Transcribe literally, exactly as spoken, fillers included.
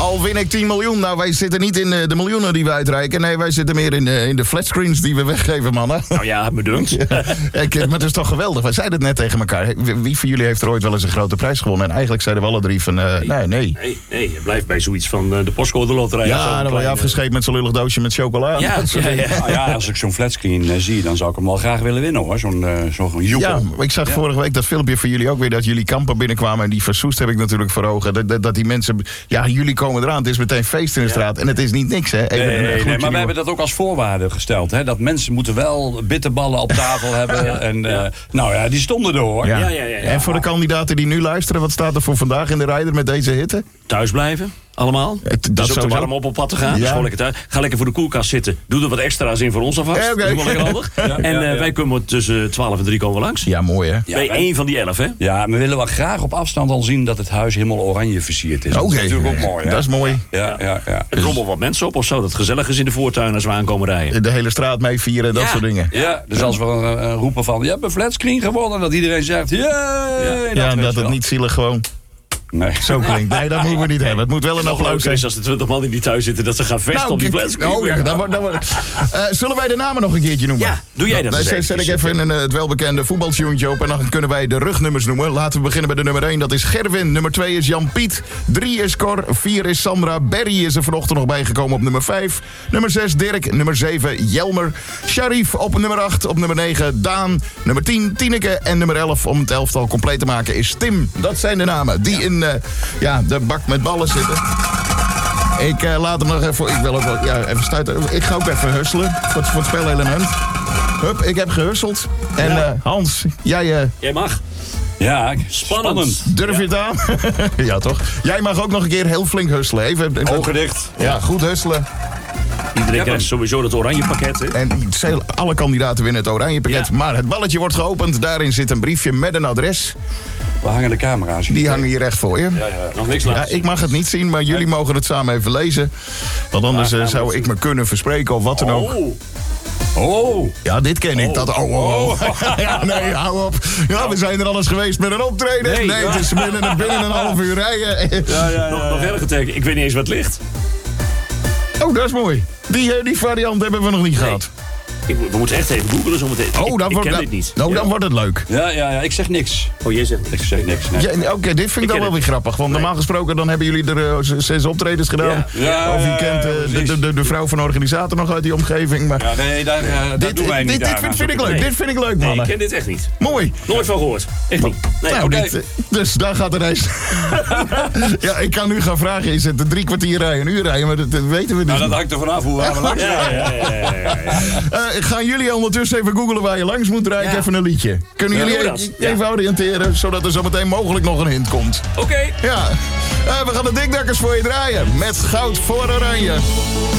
Al win ik tien miljoen. Nou, wij zitten niet in de miljoenen die we uitreiken. Nee, wij zitten meer in de, in de flatscreens die we weggeven, mannen. Nou ja, bedankt. Ja, ik, maar het is toch geweldig. Wij zeiden het net tegen elkaar. Wie van jullie heeft er ooit wel eens een grote prijs gewonnen? En eigenlijk zeiden we alle drie van, uh, nee, nee. Nee, nee, je blijft bij zoiets van uh, de postcode loterij. Ja, dan word je afgescheept met zo'n lullig doosje met chocola. Ja, ja, ja. Nou ja, als ik zo'n flatscreen uh, zie, dan zou ik hem wel graag willen winnen, hoor. Zo'n uh, zo'n joekel. Ja, ik zag ja. vorige week dat filmpje van jullie ook weer, dat jullie kampen binnenkwamen. En die versoest heb ik natuurlijk voor ogen. Dat, dat, dat die mensen, ja, jullie komen eraan. Het is meteen feest in de straat. En het is niet niks, hè. Even nee, een, nee, een nee, maar we hebben dat ook als voorwaarde gesteld. Hè? Dat mensen moeten wel bitterballen op tafel hebben. Ja. En uh, ja. nou ja, die stonden er, hoor. Ja. Ja, ja, ja, ja. En voor de kandidaten die nu luisteren, wat staat er voor vandaag in de rijder met deze hitte? Thuis blijven. Allemaal. Het, dat dus ook te warm op op pad te gaan. Ja. Dus gewoon lekker thuis. Ga lekker voor de koelkast zitten. Doe er wat extra's in voor ons alvast. Ja, okay. Dat is wel lekker handig. Ja, en uh, ja, ja. wij komen tussen twaalf en drie komen we langs. Ja, mooi hè. Ja, bij één van die elf hè. Ja, we willen wel graag op afstand al zien dat het huis helemaal oranje versierd is. Oké. Dat is natuurlijk ook mooi hè. Dat is mooi. Ja, ja, ja. Er komen wat mensen op of zo. Dat het gezellig is in de voortuin als we aankomen rijden. De hele straat mee vieren, dat ja. soort dingen. Ja, dus als we uh, roepen van, je hebt een flatscreen gewonnen. Dat iedereen zegt, yeah, ja. Ja, dat, dat het niet zielig gewoon... Nee. Zo klinkt. Nee, dat moeten we niet hebben. Het moet wel een applaus zijn. Als er twintig man in die thuis zitten, dat ze gaan vesten nou, op die flatscreen. Oh ja, dan wordt, dan wordt. Uh, zullen wij de namen nog een keertje noemen? Ja, doe jij dat. Dan zet, zet ik even een, het welbekende voetbaltuentje op en dan kunnen wij de rugnummers noemen. Laten we beginnen bij de nummer één. Dat is Gerwin. Nummer twee is Jan-Piet. drie is Cor. vier is Sandra. Berry is er vanochtend nog bijgekomen op nummer vijf. Nummer zes Dirk. Nummer zeven Jelmer. Sharif op nummer acht. Op nummer negen Daan. Nummer tien Tineke. En nummer elf, om het elftal compleet te maken, is Tim. Dat zijn de namen die in... Uh, ja, de bak met ballen zitten. Ik uh, laat hem nog even... Ik wil ook wel... Ja, even stuiten. Ik ga ook even husselen. Voor, voor het spelelement. Hup, ik heb gehusseld. En ja. uh, Hans, jij... Uh, jij mag. Ja, spannend. spannend. Durf je het aan? Ja, toch? Jij mag ook nog een keer heel flink husselen. Even, ogen dicht. Ja, goed husselen. Iedereen krijgt sowieso het oranje pakket. Hè? En alle kandidaten winnen het oranje pakket. Ja. Maar het balletje wordt geopend. Daarin zit een briefje met een adres. We hangen de camera's. Die hangen hier recht voor je. Ja, ja. Nog niks laten. Ja, ik mag het niet zien, maar jullie mogen het samen even lezen. Want anders uh, zou ik me kunnen verspreken of wat dan ook. Oh. Oh. Ja, dit ken ik. Oh. Dat, oh, oh, oh. Ja, nee, hou op. Ja, we zijn er alles geweest met een optreden. Nee, nee het is binnen, binnen een half uur rijden. Ja, ja, ja, nog, ja. nog erger teken. Ik weet niet eens wat ligt. Oh, dat is mooi. Die, die variant hebben we nog niet nee. gehad. Ik, we moeten echt even googlen zo meteen. Oh, dan ik, wordt, ik ken dan, dit niet. Nou, dan ja. wordt het leuk. Ja, ja, ja, ik zeg niks. Oh, jij zegt niks. Ik zeg niks. Nee. Ja, Oké, okay, dit vind ik, ik dan wel weer grappig. Want nee. normaal gesproken dan hebben jullie er uh, zes optredens gedaan. Ja. Ja, of je kent uh, de, de, de, de vrouw van de organisator nog uit die omgeving. Maar ja, nee, daar, uh, dit, doen wij niet. Dit, dit vind, vind ik leuk. Nee. Dit vind ik leuk, man. Nee, ik ken dit echt niet. Mooi. Nooit van gehoord. Echt niet. Nee, nou, okay. dit, dus daar gaat de reis. Ja, ik kan nu gaan vragen. Is het drie kwartier rijden, een uur rijden? Maar dat, dat weten we niet. Nou, dat hangt er vanaf hoe waar we langs rijden. Ja, ja, ja, ja, ja, ja. uh, gaan jullie ondertussen even googlen waar je langs moet rijden? Ja. Even een liedje. Kunnen jullie ja, even, ja. even oriënteren, zodat er zometeen mogelijk nog een hint komt? Oké. Okay. Ja. Uh, we gaan de Dikdakkers voor je draaien. Met goud voor oranje.